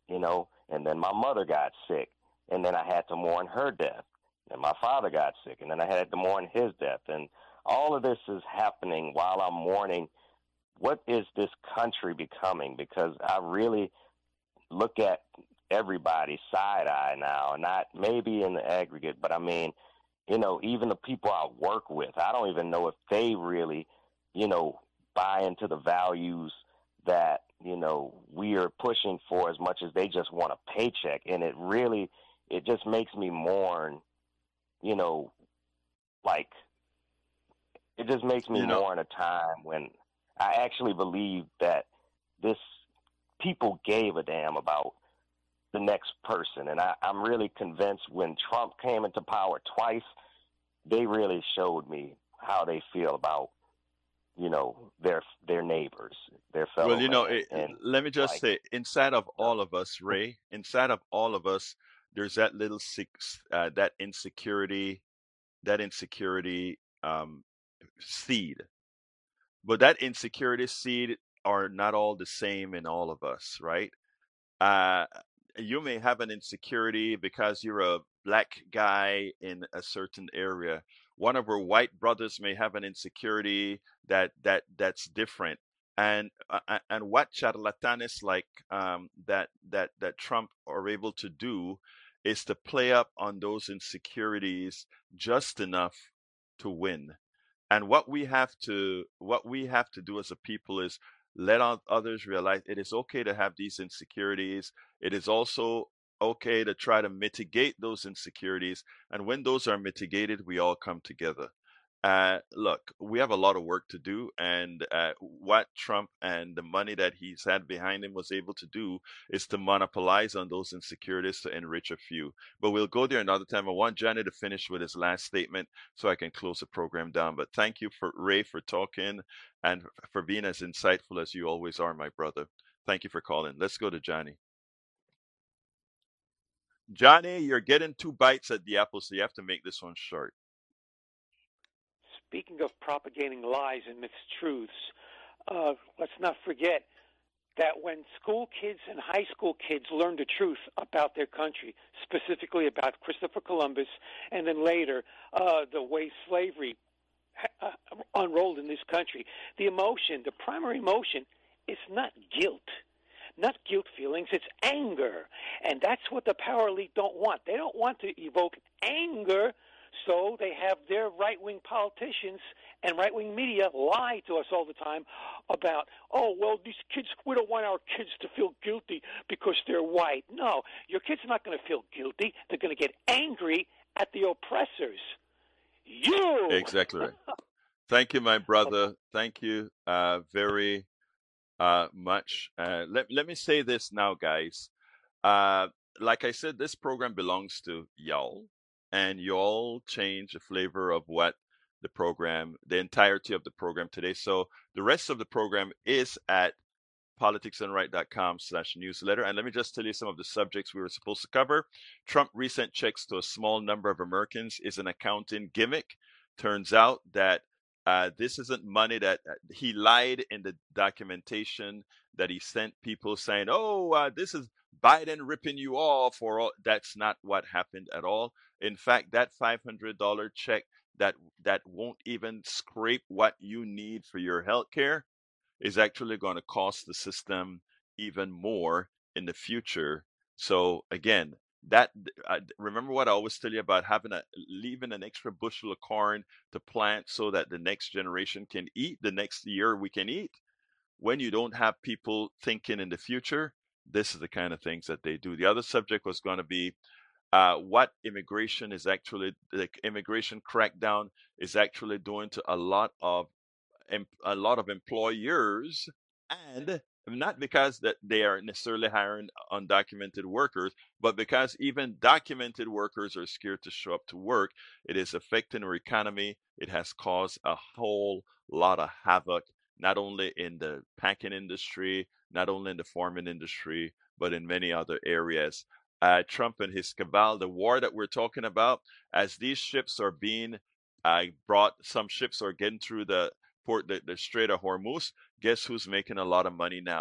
and then my mother got sick, and then I had to mourn her death, and my father got sick, and then I had to mourn his death, and all of this is happening while I'm mourning. What is this country becoming? Because I really look at everybody side eye now, not maybe in the aggregate, but I mean, even the people I work with, I don't even know if they really, buy into the values that, we are pushing for as much as they just want a paycheck. And it just makes me mourn, you know, like, it just makes me You know, mourn a time when I actually believe that this people gave a damn about the next person. And I'm really convinced when Trump came into power twice, they really showed me how they feel about, their neighbors, their well, fellow man. And let me just like, say, inside of uh, all of us, Ray, inside of all of us, there's that that insecurity seed. But that insecurity seed are not all the same in all of us, right? Uh, you may have an insecurity because you're a black guy in a certain area. One of our white brothers may have an insecurity that's different. And what charlatans like that Trump are able to do is to play up on those insecurities just enough to win. And what we have to do as a people is let others realize it is okay to have these insecurities. It is also okay to try to mitigate those insecurities. And when those are mitigated, we all come together. Look, we have a lot of work to do, and what Trump and the money that he's had behind him was able to do is to monopolize on those insecurities to enrich a few. But we'll go there another time. I want Johnny to finish with his last statement so I can close the program down. But thank you for Ray for talking and for being as insightful as you always are, my brother. Thank you for calling. Let's go to Johnny. Johnny, you're getting two bites at the apple, so you have to make this one short. Speaking of propagating lies and mistruths, let's not forget that when school kids and high school kids learn the truth about their country, specifically about Christopher Columbus, and then later the way slavery uh, unrolled in this country, the primary emotion, is not guilt. Not guilt feelings, it's anger. And that's what the power elite don't want. They don't want to evoke anger, so they have their right wing politicians and right wing media lie to us all the time about, oh, well, these kids, we don't want our kids to feel guilty because they're white. No, your kids are not going to feel guilty. They're going to get angry at the oppressors. You! Exactly right. Thank you, my brother. Thank you very much. Let me say this now, guys. Uh, like I said, this program belongs to y'all, and y'all change the flavor of what the entirety of the program today. So the rest of the program is at politicsandright.com/newsletter. And let me just tell you some of the subjects we were supposed to cover. Trump recent checks to a small number of Americans is an accounting gimmick. Turns out that this isn't money that he lied in the documentation that he sent people saying, oh, this is Biden ripping you off, or all. That's not what happened at all. In fact, that $500 check that won't even scrape what you need for your health care is actually going to cost the system even more in the future. So again, that remember what I always tell you about leaving an extra bushel of corn to plant so that the next generation can eat, the next year we can eat. When you don't have people thinking in the future, this is the kind of things that they do. The other subject was going to be what the immigration crackdown is actually doing to a lot of employers, and not because that they are necessarily hiring undocumented workers, but because even documented workers are scared to show up to work. It is affecting our economy. It has caused a whole lot of havoc, not only in the packing industry, not only in the farming industry, but in many other areas. Trump and his cabal, the war that we're talking about, as these ships are being some ships are getting through the Strait of Hormuz. Guess who's making a lot of money now?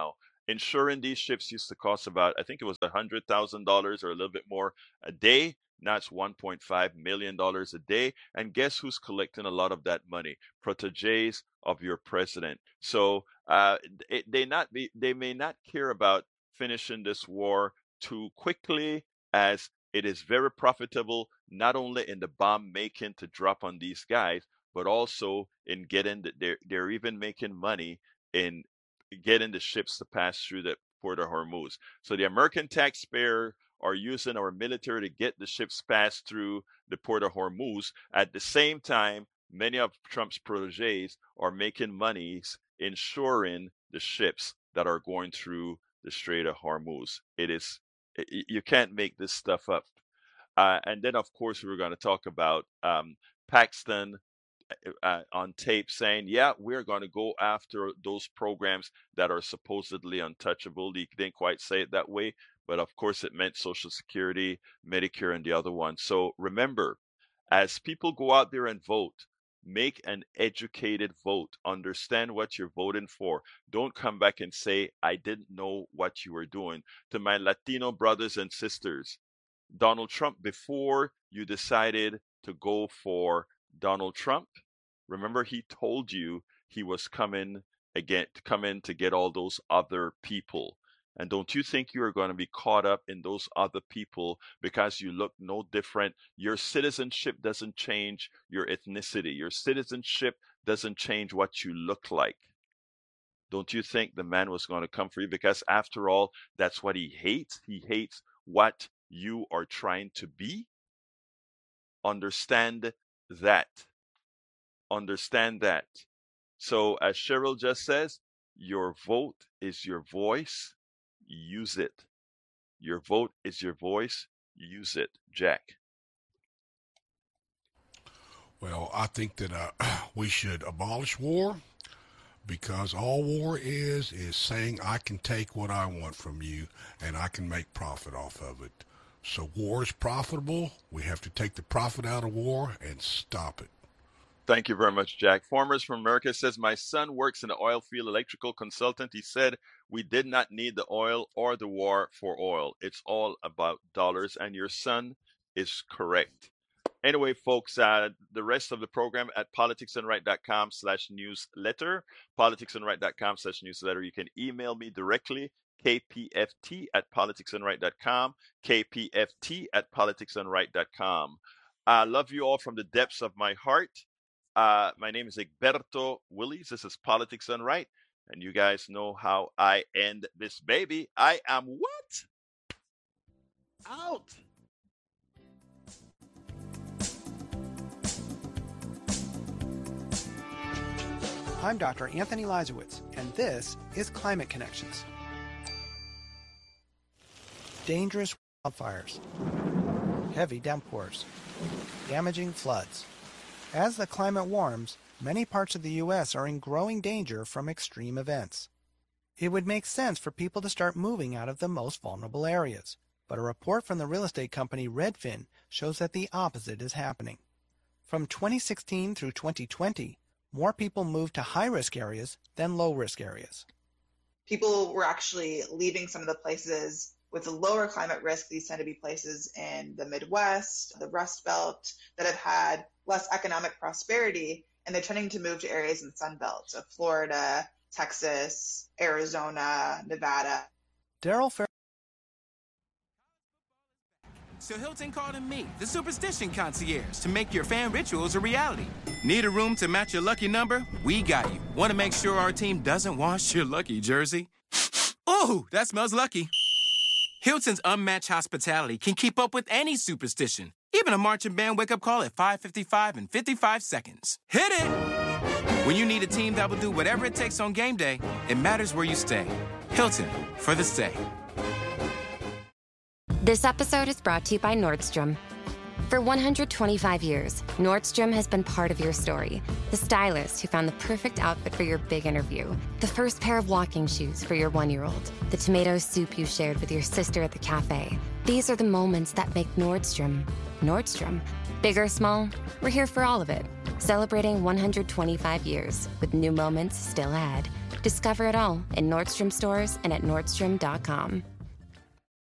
Insuring these ships used to cost about, I think it was $100,000 or a little bit more a day. Now it's $1.5 million a day. And guess who's collecting a lot of that money? Proteges of your president. So they may not care about finishing this war too quickly, as it is very profitable, not only in the bomb making to drop on these guys, but also in getting they're even making money in getting the ships to pass through the Port of Hormuz. So the American taxpayer are using our military to get the ships passed through the Port of Hormuz. At the same time, many of Trump's proteges are making monies insuring the ships that are going through the Strait of Hormuz. You can't make this stuff up. And then, of course, we were going to talk about Paxton on tape saying, yeah, we're going to go after those programs that are supposedly untouchable. He didn't quite say it that way, but of course it meant Social Security, Medicare, and the other one. So remember, as people go out there and vote, make an educated vote. Understand what you're voting for. Don't come back and say, I didn't know what you were doing. To my Latino brothers and sisters, Donald Trump, before you decided to go for Donald Trump, remember he told you he was coming to get all those other people. And don't you think you are going to be caught up in those other people because you look no different? Your citizenship doesn't change your ethnicity. Your citizenship doesn't change what you look like. Don't you think the man was going to come for you? Because after all, that's what he hates. He hates what you are trying to be. Understand that. Understand that. So as Cheryl just says, your vote is your voice. Use it. Your vote is your voice. Use it. Jack. Well, I think that we should abolish war, because all war is saying I can take what I want from you and I can make profit off of it. So war is profitable. We have to take the profit out of war and stop it. Thank you very much, Jack. Farmers from America says, my son works in the oil field, electrical consultant. He said, we did not need the oil or the war for oil. It's all about dollars. And your son is correct. Anyway, folks, the rest of the program at politicsandright.com/newsletter, politicsandright.com/newsletter. You can email me directly, kpft@politicsandright.com, kpft@politicsandright.com. I love you all from the depths of my heart. My name is Egberto Willies. This is Politics Done Right. And you guys know how I end this baby. I am what? Out. I'm Dr. Anthony Leisowitz, and this is Climate Connections. Dangerous wildfires, heavy downpours, damaging floods. As the climate warms, many parts of the U.S. are in growing danger from extreme events. It would make sense for people to start moving out of the most vulnerable areas, but a report from the real estate company Redfin shows that the opposite is happening. From 2016 through 2020, more people moved to high-risk areas than low-risk areas. People were actually leaving some of the places with a lower climate risk. These tend to be places in the Midwest, the Rust Belt, that have had less economic prosperity, and they're tending to move to areas in the Sun Belt, so Florida, Texas, Arizona, Nevada. Daryl Fair. So Hilton called in me, the superstition concierge, to make your fan rituals a reality. Need a room to match your lucky number? We got you. Want to make sure our team doesn't wash your lucky jersey? Ooh, that smells lucky. Hilton's unmatched hospitality can keep up with any superstition, even a marching band wake-up call at 5:55 and 55 seconds. Hit it! When you need a team that will do whatever it takes on game day, it matters where you stay. Hilton, for the stay. This episode is brought to you by Nordstrom. For 125 years, Nordstrom has been part of your story. The stylist who found the perfect outfit for your big interview. The first pair of walking shoes for your 1-year-old. The tomato soup you shared with your sister at the cafe. These are the moments that make Nordstrom, Nordstrom. Big or small, we're here for all of it. Celebrating 125 years with new moments still ahead. Discover it all in Nordstrom stores and at Nordstrom.com.